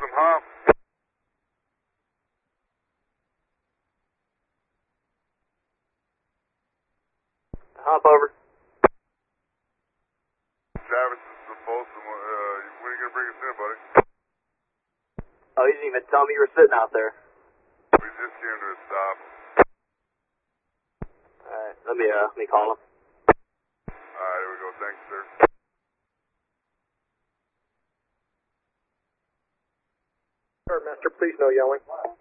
Some hop. Hop over. Travis, this is Folsom. When are you going to bring us in, buddy? Oh, you didn't even tell me you were sitting out there. We just came to a stop. Alright, let me call him. Alright, here we go. Thanks, sir. Master, please no yelling.